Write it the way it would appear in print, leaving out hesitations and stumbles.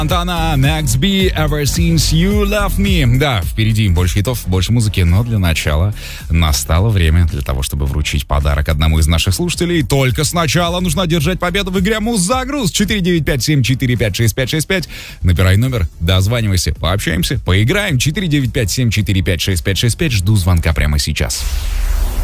Антона, Max B, Ever Since You Love Me. Да, впереди больше хитов, больше музыки, но для начала настало время для того, чтобы вручить подарок одному из наших слушателей. Только сначала нужно одержать победу в игре Муз-Загруз. 495-745-6565. Набирай номер, дозванивайся, пообщаемся, поиграем. 495-745-6565. Жду звонка прямо сейчас.